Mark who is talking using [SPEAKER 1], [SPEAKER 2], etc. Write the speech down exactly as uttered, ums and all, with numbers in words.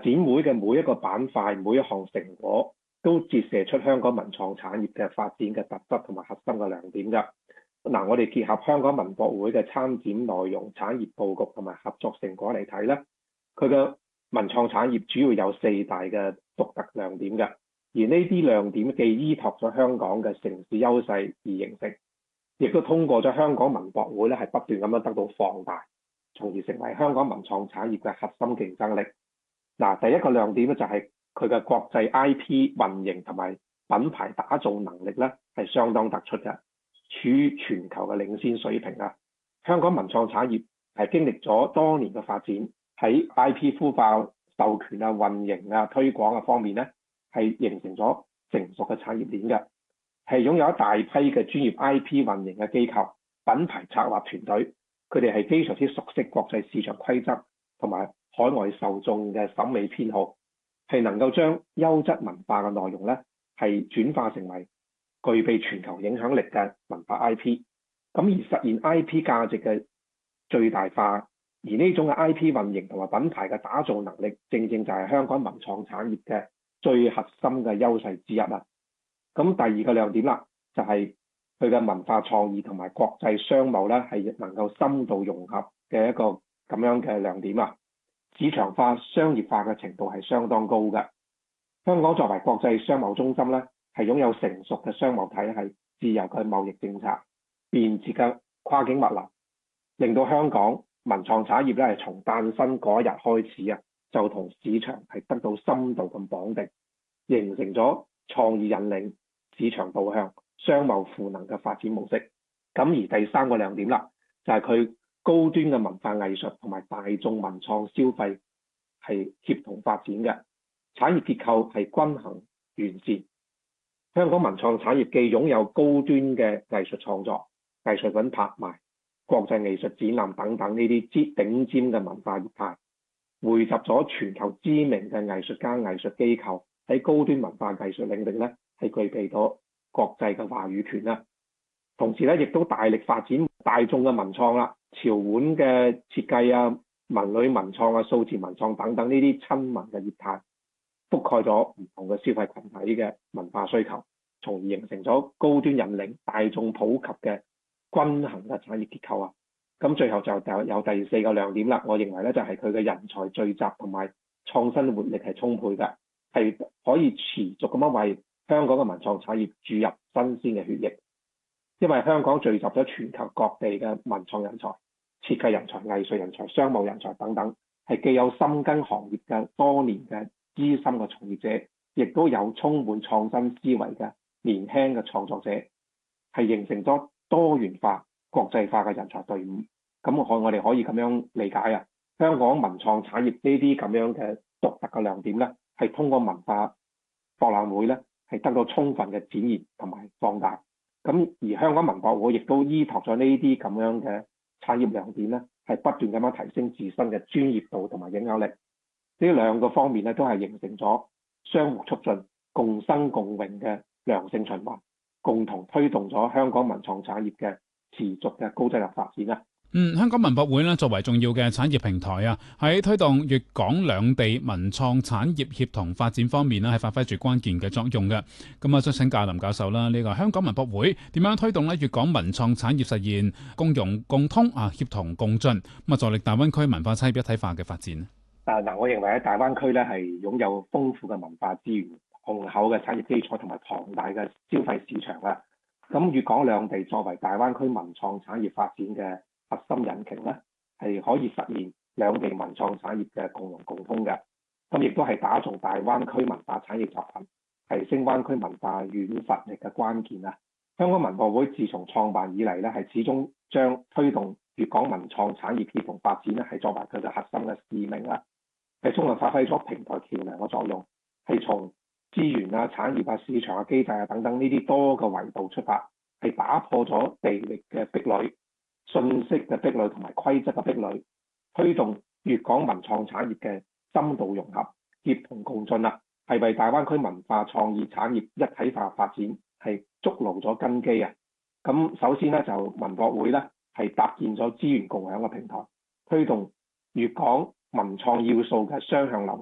[SPEAKER 1] 展會嘅每一個板塊、每一項成果，都折射出香港文創產業嘅發展嘅特質同埋核心嘅亮點㗎。嗱，我哋結合香港文博會嘅參展內容、產業佈局同埋合作成果嚟睇咧，佢嘅文創產業主要有四大嘅獨特亮點㗎。而呢啲亮點既依託咗香港嘅城市優勢而形成，亦都通過咗香港文博會咧係不斷咁樣得到放大，從而成為香港文創產業嘅核心競爭力。嗱，第一個亮點咧就係佢嘅國際 I P 運營同埋品牌打造能力咧係相當突出嘅，處於全球嘅領先水平啊！香港文創產業係經歷咗多年嘅發展，喺 I P 孵化、授權啊、運營啊、推廣啊方面咧，係形成咗成熟嘅產業鏈嘅，係擁有一大批嘅專業 I P 運營嘅機構、品牌策劃團隊，佢哋係非常之熟悉國際市場規則同埋海外受眾嘅審美偏好，係能夠將優質文化嘅內容咧係轉化成為具備全球影響力嘅文化 I P， 咁而實現 I P 價值嘅最大化，而呢種嘅 I P 運營同埋品牌嘅打造能力，正正就係香港文創產業嘅最核心嘅優勢之一啦。咁第二個亮點啦，就係佢嘅文化創意同埋國際商貿咧，係能夠深度融合嘅一個咁樣嘅亮點啊。市場化、商業化嘅程度係相當高嘅。香港作為國際商貿中心咧，係擁有成熟嘅商貿體系、自由嘅貿易政策、便捷嘅跨境物流，令到香港文創產業咧係從誕生嗰一日開始啊，就同市場係得到深度咁綁定，形成咗創意引領、市場導向、商貿賦能嘅發展模式。咁而第三個亮點啦，就係佢高端嘅文化藝術同埋大眾文創消費係協同發展嘅，產業結構係均衡完善。香港文創產業既擁有高端嘅藝術創作、藝術品拍賣、國際藝術展覽等等呢啲之頂尖嘅文化業態，匯集咗全球知名嘅藝術家、藝術機構喺高端文化藝術領域咧係具備咗國際嘅話語權啦。同時咧，亦都大力發展大眾嘅文創啦，潮玩嘅設計啊、文旅文創啊、數字文創等等呢啲親民嘅業態，覆蓋咗唔同嘅消費群體嘅文化需求，從而形成咗高端引領、大眾普及嘅均衡嘅產業結構啊。咁最後就有有第四個亮點啦，我認為咧就係佢嘅人才聚集同埋創新活力係充沛嘅，係可以持續咁樣為香港嘅文創產業注入新鮮嘅血液。因為香港聚集咗全球各地嘅文創人才、設計人才、藝術人才、商務人才等等，係既有深耕行業嘅多年嘅資深嘅從業者，亦都有充滿創新思維嘅年輕嘅創作者，係形成咗多元化、國際化嘅人才隊伍。咁我我哋可以咁樣理解啊，香港文創產業呢啲咁樣嘅獨特嘅亮點咧，係通過文化博覽會咧，係得到充分嘅展現同埋放大。咁而香港文博會亦都依託咗呢啲咁樣嘅產業亮點咧，係不斷咁樣提升自身嘅專業度同埋影響力。呢兩個方面咧，都係形成咗相互促進、共生共榮嘅良性循環，共同推動咗香港文創產業嘅持續嘅高質量發展啦。
[SPEAKER 2] 嗯，香港文博會咧作為重要嘅產業平台啊，喺推動粵港兩地文創產業協同發展方面咧，係發揮住關鍵嘅作用嘅。咁啊，想請教林教授啦，呢個香港文博會點樣推動咧粵港文創產業實現共融共通啊、協同共進，咁啊助力大灣區文化產業一體化嘅發展？
[SPEAKER 1] 啊嗱，我認為喺大灣區咧係擁有豐富嘅文化資源、雄厚嘅產業基礎同埋龐大嘅消費市場啊。咁粵港兩地作為大灣區文創產業發展嘅核心引擎咧，係可以實現兩地文創產業嘅共融共通嘅。咁亦都係打造大灣區文化產業集群，提升灣區文化軟實力嘅關鍵啊！香港文博會自從創辦以嚟咧，係始終將推動粵港文創產業協同發展咧，係作為佢嘅核心嘅使命啦，係充分發揮咗平台橋樑嘅作用，係從資源啊、產業啊、市場啊、機制啊等等呢啲多個維度出發，係打破咗地域嘅壁壘、信息嘅壁壘同埋規則嘅壁壘，推動粵港文創產業嘅深度融合、協同共進啦，係為大灣區文化創意產業一體化發展係築牢咗根基啊！咁首先咧就文博會咧係搭建咗資源共享嘅平台，推動粵港文創要素嘅雙向流